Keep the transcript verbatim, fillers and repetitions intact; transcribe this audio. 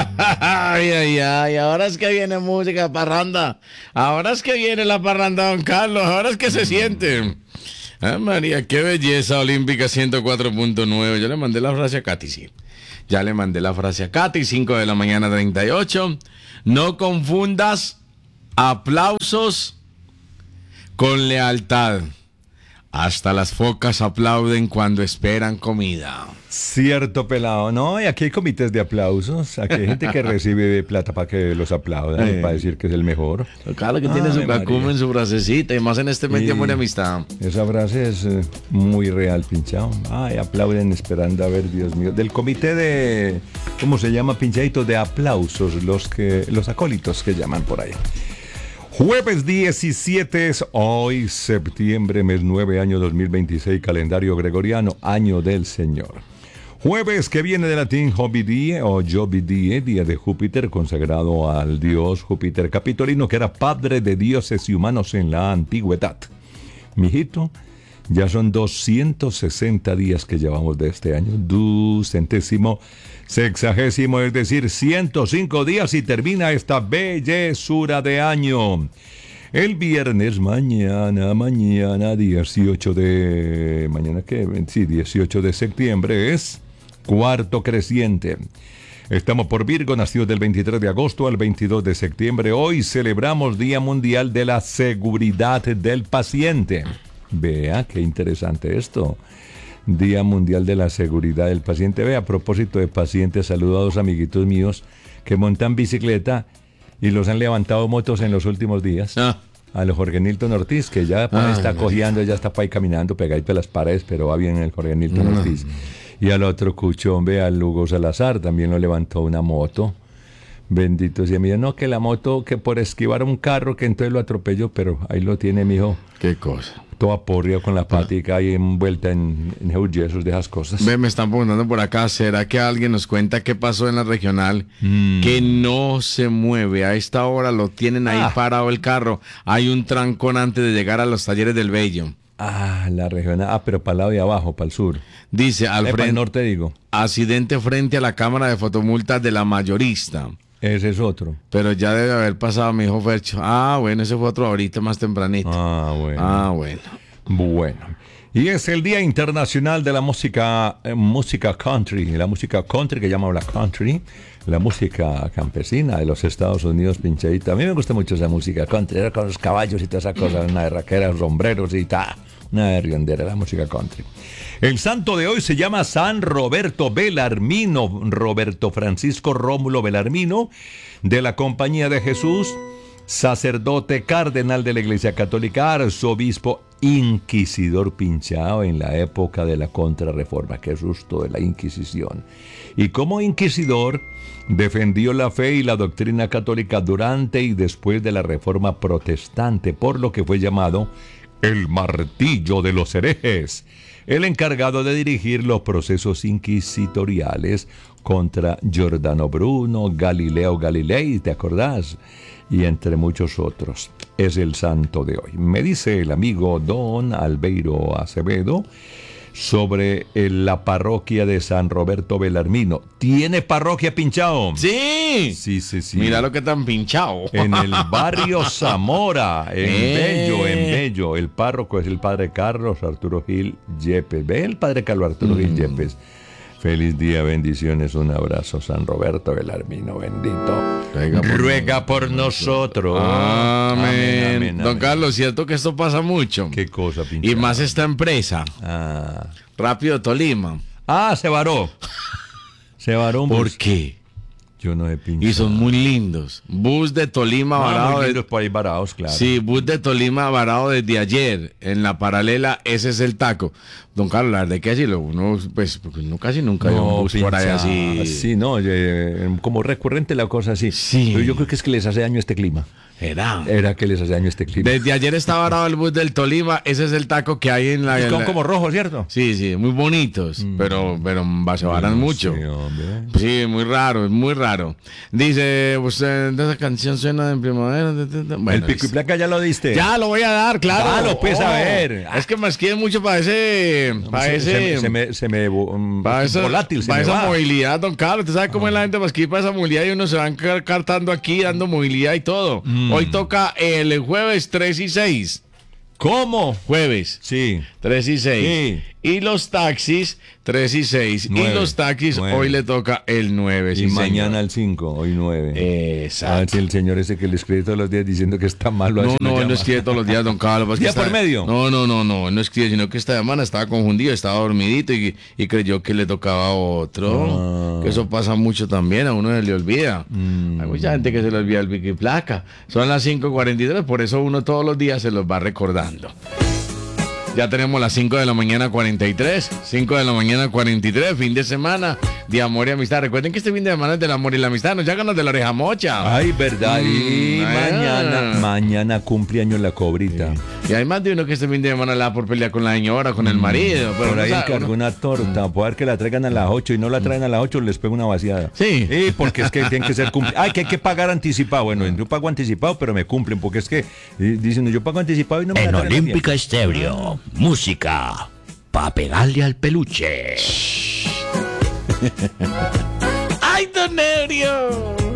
Ay, ay, ay, ahora es que viene música parranda. Ahora es que viene la parranda, don Carlos. Ahora es que se siente. Ah, María, qué belleza olímpica ciento cuatro punto nueve. Yo le mandé la frase a Katy, sí. Ya le mandé la frase a Katy, cinco de la mañana, treinta y ocho. No confundas aplausos con lealtad. Hasta las focas aplauden cuando esperan comida. Cierto, pelado, ¿no? Y aquí hay comités de aplausos. Aquí hay gente que recibe plata para que los aplaudan, Eh. para decir que es el mejor. Claro que tiene Ay, su cacumen, María. su frasecita, y más en este mes de Sí. amor y amistad. Esa frase es eh, muy real, pinchado. Ay, aplauden esperando a ver, Dios mío. Del comité de, ¿cómo se llama, pinchadito? De aplausos, los que, los acólitos que llaman por ahí. Jueves diecisiete es hoy, septiembre, mes nueve, año dos mil veintiséis, calendario gregoriano, año del Señor. Jueves, que viene de latín Jovidie o Jovidie, día de Júpiter, consagrado al dios Júpiter Capitolino, que era padre de dioses y humanos en la antigüedad. Mijito, ya son doscientos sesenta días que llevamos de este año, ducentésimo, sexagésimo, es decir, ciento cinco días y termina esta bellezura de año. El viernes, mañana, mañana, dieciocho de... ¿Mañana qué? Sí, dieciocho de septiembre es cuarto creciente. Estamos por Virgo, nacidos del veintitrés de agosto al veintidós de septiembre. Hoy celebramos Día Mundial de la Seguridad del Paciente. Vea, qué interesante esto. Día Mundial de la Seguridad del Paciente. Vea, a propósito de pacientes, saludo a dos amiguitos míos que montan bicicleta y los han levantado motos en los últimos días. Ah. A los Jorge Nilton Ortiz, que ya Ah, está no. cojeando, ya está para ahí caminando, pegadito a las paredes, pero va bien el Jorge Nilton No. Ortiz. Y al otro cuchón, vea, al Hugo Salazar, también lo levantó una moto. Bendito sea mi Dios. No, que la moto, que por esquivar un carro, que entonces lo atropelló, pero ahí lo tiene, mijo. Qué cosa. Toda porria con la patica ahí envuelta en, en yesos de esas cosas. Ve, me están preguntando por acá, ¿será que alguien nos cuenta qué pasó en la regional? Mm. Que no se mueve. A esta hora lo tienen ahí Ah. parado el carro. Hay un trancón antes de llegar a los talleres del Bello. Ah, la regional. Ah, pero para el lado de abajo, para el sur. Dice, al Eh, para el frente, norte digo. accidente frente a la cámara de fotomultas de la mayorista. Ese es otro. Pero ya debe haber pasado, mi hijo Fercho. Ah, bueno, ese fue otro ahorita más tempranito. Ah, bueno. Ah, bueno. Bueno. Y es el Día Internacional de la Música eh, música country. La música country que llama la country. La música campesina de los Estados Unidos, pinchadita. A mí me gusta mucho esa música country. Era con los caballos y todas esas cosas. Una de raqueras, sombreros y tal. Una de riondera, la música country. El santo de hoy se llama San Roberto Belarmino. Roberto Francisco Rómulo Belarmino, de la Compañía de Jesús. Sacerdote, cardenal de la Iglesia Católica, arzobispo, inquisidor pinchado en la época de la Contrarreforma. Qué susto de la Inquisición. Y como inquisidor, defendió la fe y la doctrina católica durante y después de la Reforma Protestante, por lo que fue llamado el martillo de los herejes, el encargado de dirigir los procesos inquisitoriales contra Giordano Bruno, Galileo Galilei, ¿te acordás? Y entre muchos otros. Es el santo de hoy. Me dice el amigo Don Albeiro Acevedo sobre el- la parroquia de San Roberto Belarmino. ¿Tiene parroquia, pinchado? Sí. Sí, sí, sí. Mira lo que tan pinchado. En el barrio Zamora, en Eh. Bello, en Bello. El párroco es el padre Carlos Arturo Gil Yepes. Ve el padre Carlos Arturo Gil Yepes. Feliz día, bendiciones, un abrazo, San Roberto Belarmino, bendito. Ruega por Ruega por nosotros. Amén. amén, Don amén. Carlos, cierto que esto pasa mucho. Qué cosa, pinche. Y más esta empresa, Ah, Rápido Tolima. ah se varó. Se varó un ¿Por bus. qué? Yo no he pinchado. Y son muy lindos. Bus de Tolima Ah, varado. muy de- lindos por ahí varados, claro. Sí, bus de Tolima varado desde ayer. En la paralela, ese es el taco. Don Carlos, la verdad que así lo uno, pues, porque uno casi nunca ve un bus por ahí pincha, así. Sí, no, eh, como recurrente la cosa así. Sí. Pero yo creo que es que les hace daño este clima. Era. Era que les hace daño este clima. Desde ayer está varado el bus del Tolima. Ese es el taco que hay en la. en Son la- como rojos, ¿cierto? Sí, sí, muy bonitos. Pero, pero se varan mucho. Sí, hombre. Sí, muy raro, es muy raro. raro. Dice, usted, esa canción suena en primavera. Bueno, el pico y placa ya lo diste. ya lo voy a dar, claro. Dalo, pues, a Oh, ver. Es que me esquiven mucho para ese... Para se, ese... se, se me, se me um, Para esa, volátil, se para me esa va. movilidad, don Carlos. ¿Usted sabe cómo es la gente masquilla para esa movilidad? Y uno se van car- cartando aquí, dando movilidad y todo. Mm. Hoy toca el jueves tres y seis. ¿Cómo? Jueves Sí. tres y seis. Sí. Y los taxis tres y seis. Nueve. Y los taxis Nueve. hoy le toca el nueve. Y mañana el cinco, hoy nueve. A ver Exacto. si el señor ese que le escribe todos los días diciendo que está malo. No, así lo no, él llama. no escribe todos los días, don Carlos. es que ¿Día está- por medio? No, no, no, no, él no escribe, sino que esta semana estaba confundido, estaba dormidito y, y creyó que le tocaba a otro. Ah. Que eso pasa mucho también, a uno se le olvida. Mm. Hay mucha gente que se le olvida el pico y placa. Son las cinco cuarenta y tres, por eso uno todos los días se los va recordando. Ya tenemos las cinco de la mañana cuarenta y tres, cinco de la mañana cuarenta y tres, fin de semana de amor y amistad. Recuerden que este fin de semana es del amor y la amistad, nos háganos de la oreja mocha. Ay, verdad. Y Mm, mañana, ah. mañana cumple años la cobrita. Y hay más de uno que este fin de semana le da por pelear con la señora, con el marido. Pero Por no ahí sabe- encargó uno- una torta. Puede que la traigan a las ocho y no la traen a las ocho, les pego una vaciada. Sí. Sí, porque es que tienen que ser cumplidos. Ay, que hay que pagar anticipado. Bueno, yo pago anticipado, pero me cumplen, porque es que eh, dicen, yo pago anticipado y no me En la traen a Olímpica Estéreo, música pa' pegarle al peluche. ¡Ay, don Eurio!